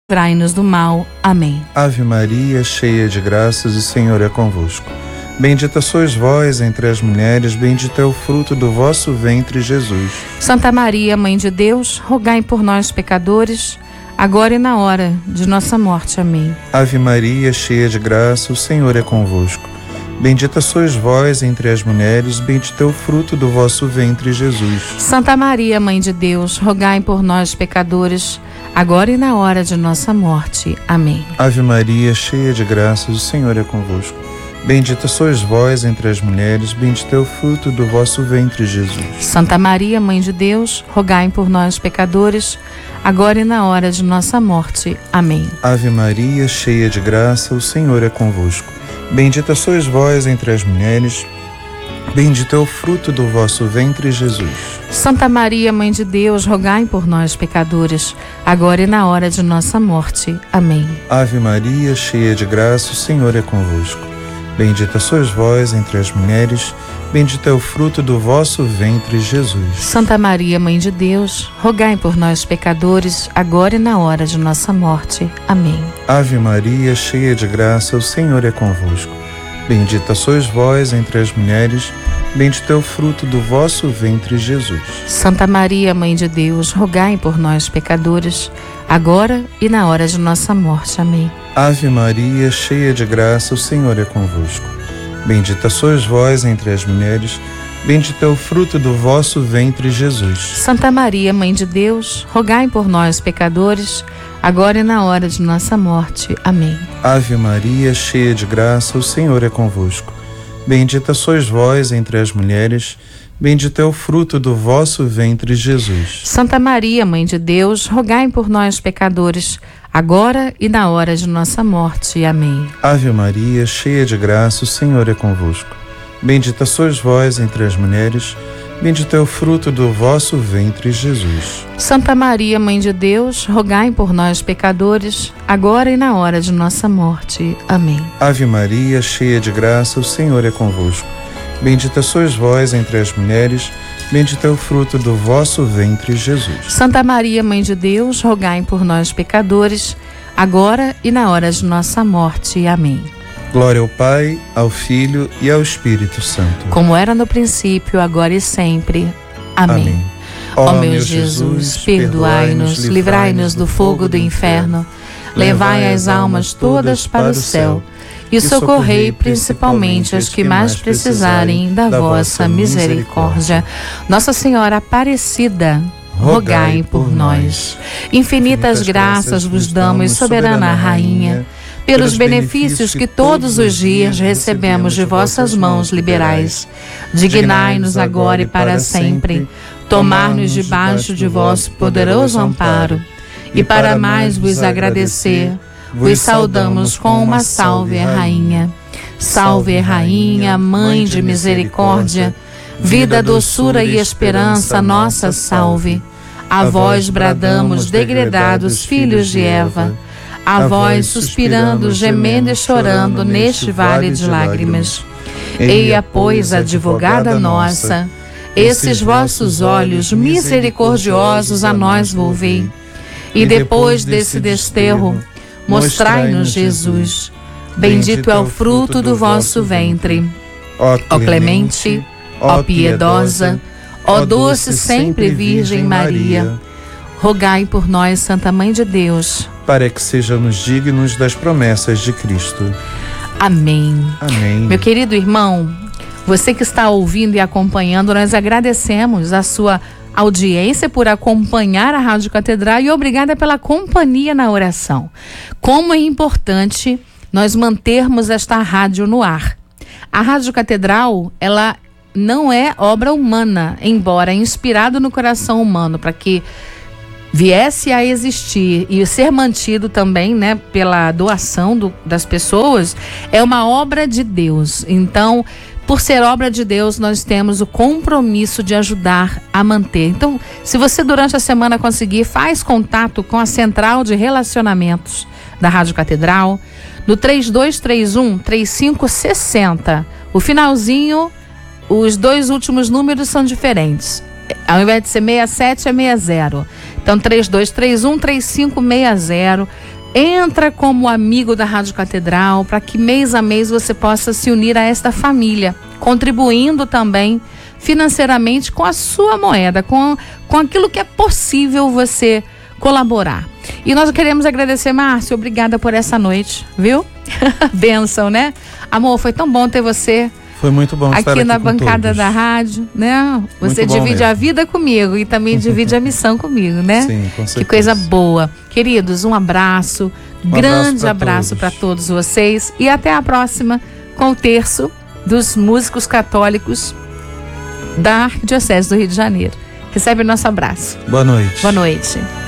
livrai-nos do mal. Amém. Ave Maria, cheia de graças, o Senhor é convosco. Bendita sois vós entre as mulheres, bendito é o fruto do vosso ventre, Jesus. Santa Maria, Mãe de Deus, rogai por nós, pecadores, agora e na hora de nossa morte. Amém. Ave Maria, cheia de graça, o Senhor é convosco. Bendita sois vós entre as mulheres, bendito é o fruto do vosso ventre, Jesus. Santa Maria, Mãe de Deus, rogai por nós, pecadores, agora e na hora de nossa morte. Amém. Ave Maria, cheia de graça, o Senhor é convosco. Bendita sois vós entre as mulheres, bendito é o fruto do vosso ventre, Jesus. Santa Maria, Mãe de Deus, rogai por nós, pecadores, agora e na hora de nossa morte. Amém. Ave Maria, cheia de graça, o Senhor é convosco. Bendita sois vós entre as mulheres, bendito é o fruto do vosso ventre, Jesus. Santa Maria, Mãe de Deus, rogai por nós, pecadores, agora e na hora de nossa morte. Amém. Ave Maria, cheia de graça, o Senhor é convosco. Bendita sois vós entre as mulheres, bendito é o fruto do vosso ventre, Jesus. Santa Maria, Mãe de Deus, rogai por nós, pecadores, agora e na hora de nossa morte. Amém. Ave Maria, cheia de graça, o Senhor é convosco. Bendita sois vós entre as mulheres, bendito é o fruto do vosso ventre, Jesus. Santa Maria, Mãe de Deus, rogai por nós, pecadores, agora e na hora de nossa morte. Amém. Ave Maria, cheia de graça, o Senhor é convosco. Bendita sois vós entre as mulheres, bendito é o fruto do vosso ventre, Jesus. Santa Maria, Mãe de Deus, rogai por nós, pecadores, agora e na hora de nossa morte. Amém. Ave Maria, cheia de graça, o Senhor é convosco. Bendita sois vós entre as mulheres, bendito é o fruto do vosso ventre, Jesus. Santa Maria, Mãe de Deus, rogai por nós, pecadores, agora e na hora de nossa morte. Amém. Ave Maria, cheia de graça, o Senhor é convosco. Bendita sois vós entre as mulheres, bendito é o fruto do vosso ventre, Jesus. Santa Maria, Mãe de Deus, rogai por nós, pecadores, agora e na hora de nossa morte. Amém. Ave Maria, cheia de graça, o Senhor é convosco. Bendita sois vós entre as mulheres, bendito é o fruto do vosso ventre, Jesus. Santa Maria, Mãe de Deus, rogai por nós, pecadores, agora e na hora de nossa morte. Amém. Glória ao Pai, ao Filho e ao Espírito Santo. Como era no princípio, agora e sempre. Amém. Ó meu Jesus, perdoai-nos, livrai-nos do fogo do inferno, levai as almas todas para o céu e socorrei principalmente as que mais precisarem da vossa misericórdia. Nossa Senhora Aparecida, rogai por nós. Infinitas graças vos damos, soberana Rainha, pelos benefícios que todos os dias recebemos de vossas mãos liberais. Dignai-nos agora e para sempre tomar-nos debaixo de vosso poderoso amparo, e para mais vos agradecer, vos saudamos com uma salve, Rainha. Salve, Rainha, Mãe de misericórdia, vida, doçura e esperança, nossa salve. A vós bradamos, degredados filhos de Eva, a vós suspirando, gemendo e chorando neste vale de lágrimas. Eia, pois, advogada nossa, esses vossos olhos misericordiosos a nós volvei, e depois desse desterro, mostrai-nos Jesus. Bendito é o fruto do vosso ventre. Ó clemente, ó piedosa, ó doce sempre Virgem Maria, rogai por nós, Santa Mãe de Deus, para que sejamos dignos das promessas de Cristo. Amém. Amém. Meu querido irmão, você que está ouvindo e acompanhando, nós agradecemos a sua audiência por acompanhar a Rádio Catedral e obrigada pela companhia na oração. Como é importante nós mantermos esta rádio no ar. A Rádio Catedral, ela não é obra humana, embora inspirado no coração humano para que viesse a existir e ser mantido também, né, pela doação das pessoas, é uma obra de Deus. Então, por ser obra de Deus, nós temos o compromisso de ajudar a manter. Então, se você durante a semana conseguir, faz contato com a Central de Relacionamentos da Rádio Catedral, no 3231-3560. O finalzinho, os dois últimos números são diferentes. Ao invés de ser 67, é 60. Então 3231-3560. Entra como amigo da Rádio Catedral para que mês a mês você possa se unir a esta família, contribuindo também financeiramente com a sua moeda, com aquilo que é possível você colaborar. E nós queremos agradecer, Márcio, obrigada por essa noite, viu? Bênção, né? Amor, foi tão bom ter você. Foi muito bom estar aqui na bancada da rádio, né? Você divide a vida comigo e também divide a missão comigo, né? Sim, com certeza. Que coisa boa. Queridos, um abraço, grande abraço para todos vocês e até a próxima com o terço dos músicos católicos da Arquidiocese do Rio de Janeiro. Recebe o nosso abraço. Boa noite. Boa noite.